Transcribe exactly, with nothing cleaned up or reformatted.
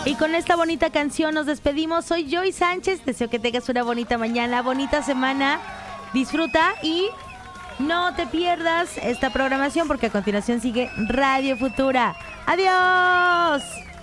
Y con esta bonita canción nos despedimos. Soy Joy Sánchez. Deseo que tengas una bonita mañana, bonita semana. Disfruta y no te pierdas esta programación porque a continuación sigue Radio Futura. ¡Adiós!